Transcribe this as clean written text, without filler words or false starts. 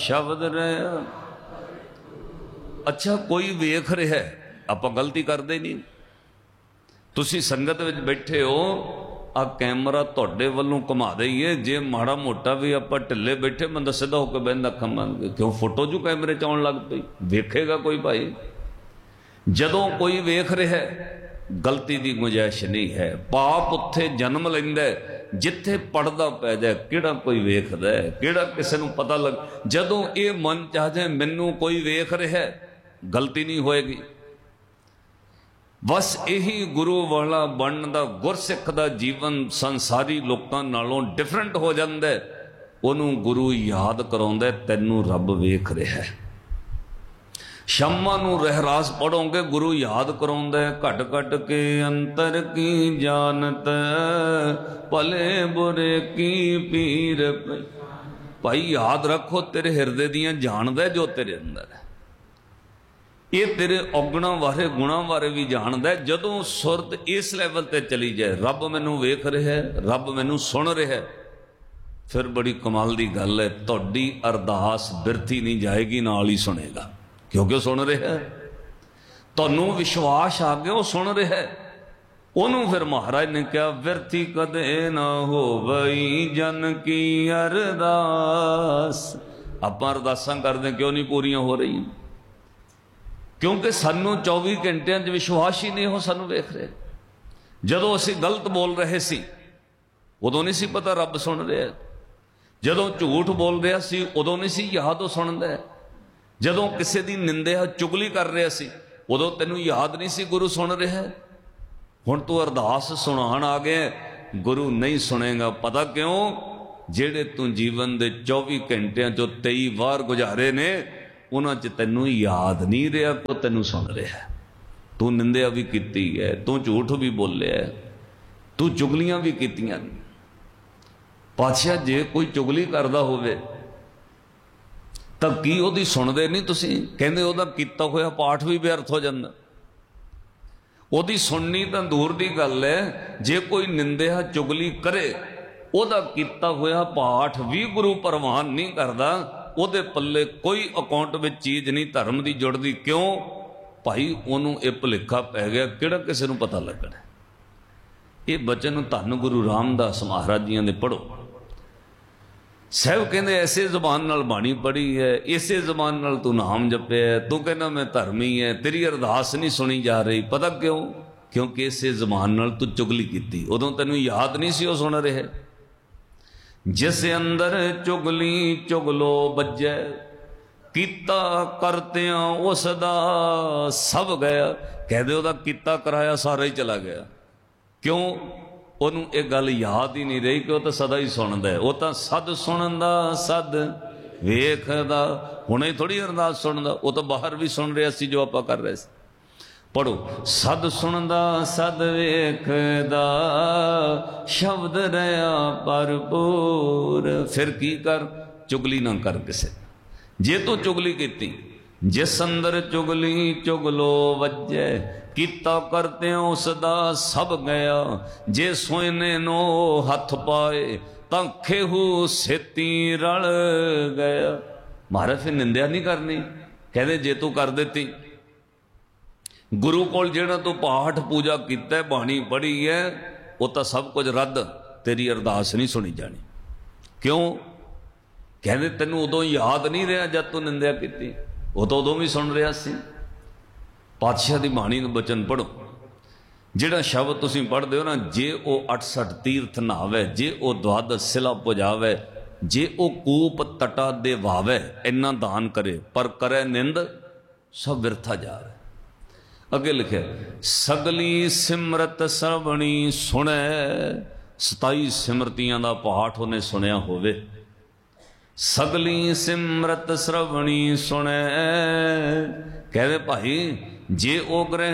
शब्द रहा। अच्छा कोई वेख रहा है, आप गलती करते नहीं। तुसी संगत विच बैठे हो, आ कैमरा तुहाडे वल्लों घुमा दईए, जे माड़ा मोटा भी आप ढिले बैठे बंदा सीधा होकर बहंदा खम्मा क्यों फोटो जो कैमरे च आउण लग पई, वेखेगा कोई भाई। जदों कोई वेख रहा है गलती की गुंजाइश नहीं है। पाप उत्थे जन्म लैंदा है जिथे पढ़दा पै जाए, किहड़ा कोई वेखदा है, किहड़ा किसे नूं पता लग। जदों ये मन चाह जाए मैनू कोई वेख रहा है, गलती नहीं होएगी। बस यही गुरु वाला बनन दा, गुरसिख दा जीवन संसारी लोकां नालों डिफरेंट हो जांदा है। उहनूं गुरु याद कराउंदा है तैनूं रब वेख रहा है। शम्मा नूं रहरास पढ़ोगे गुरु याद कराउंदा है, घट घट के अंतर की जानत, भले बुरे की पीर पई। भाई याद रखो तेरे हिरदे दियां जानदा है जो तेरे अंदर है। ये तेरे औगणा बारे गुणा बारे भी जानदा है। जदों सुरत इस लैवल ते चली जाए, रब मैनू वेख रहा है, रब मैनू सुन रहा है, फिर बड़ी कमाल दी गल है, तुहाडी अरदास बिरथी नहीं जाएगी, नाल ही सुनेगा क्योंकि सुन रहा है। तुहानू विश्वास आ गया वो सुन रहा है। उन्होंने फिर महाराज ने कहा बिरथी कदे ना हो गई जन की अरदास। आप अरदासां करदे क्यों नहीं पूरियां हो रही? क्योंकि सानू 24 घंटिया विश्वास ही नहीं हो सानू वेख रहे। जदों असी गलत बोल रहे सी उदों नहीं सी पता रब सुन रहा है। जदों झूठ बोल रहा सी उदों नहीं सी याद वो सुनदा है। जदों किसी की निंदा चुगली कर रहा सी उदों तेनू याद नहीं सी गुरु सुन रहा है। हुण तू अरदास सुनाण आ गया, गुरु नहीं सुनेगा। पता क्यों? जेड़े तू जीवन के 24 घंटिया चो 23 वार गुजारे ने उन्हां च तैनू याद नहीं रहा को तैनू सुन रहा है। तू निंदा भी की है, तू झूठ भी बोलिया है, तू चुगलियां भी कीतियां। पातशाह जे कोई चुगली करदा होवे तब की ओदी सुनदे नहीं तुसी? कहंदे ओदा कीता होया पाठ भी व्यर्थ हो जांदा। ओदी सुननी तां दूर दी गल है, जे कोई निंदा चुगली करे ओदा कीता होया पाठ भी गुरु परवान नहीं करदा, ओदे पल्ले कोई अकाउंट में चीज नहीं धर्म की जुड़ती। क्यों भाई? ओनू ये भुलेखा पै गया, किहड़ा किसी नूं पता लगना। ये बचन धन गुरु रामदास महाराज जी ने पढ़ो। साहब कहते ऐसे जबान नाल बाणी पढ़ी है, इसे जबान नाल तू नाम जपया है, तू कहना मैं धर्मी है, तेरी अरदास नहीं सुनी जा रही। पता क्यों? क्योंकि इसे जबान नाल तू चुगली की, उदों तैनू याद नहीं सी वो सुन रहे। जिस अंदर चुगली चुगलो बज्जै, कीता करतियां उसदा सब गया। कह दे ओदा कीता कराया सारा ही चला गया। क्यों? ਉਹਨੂੰ ਇਹ ਗੱਲ याद ही नहीं रही कि वह तो सदा ही सुनता है। वह तो सद सुनता सद वेखदा, हुणे थोड़ी अरदास सुनता, वो तो बाहर भी सुन रहा सी जो आप कर रहे थे। पढ़ो सद सुनता सद वेखदा, शब्द रहा भरपूर। फिर की कर? चुगली ना कर किसे। जे तू चुगली की, जिस अंदर चुगली चुगलो वज्जै, कीता करते उसदा सब गया। जे सोने नो हथ पाए तां खेहू सेती रल गया। महाराज फिर निंदा नहीं करनी। कहते जे तू कर देती, गुरु कोल जेड़ा तू पाठ पूजा कीता, बाणी पढ़ी है, वो तो सब कुछ रद्द, तेरी अरदास नहीं सुनी जानी। क्यों? कहते तेनू उदों याद नहीं रहा जब तू निंदा की, वो तो उदों भी सुन रहा सी। पातशाह की बाणी बचन पढ़ो। जिहड़ा शब्द तुसीं पढ़ते हो ना, जे वो 68 तीर्थ नहावे, जे वो द्वादश सिला पुजावे, जे वो कूप तटा दे वावे, इन्ना दान करे पर करे निंद सब बिरथा जावे। अगे लिखे सगली सिमरत श्रवणी सुने। 27 सिमरतियां दा पाठ उन्हें सुनिया होवे। सगली सिमरत श्रवणी सुने। कहते भाई जे वो ग्रह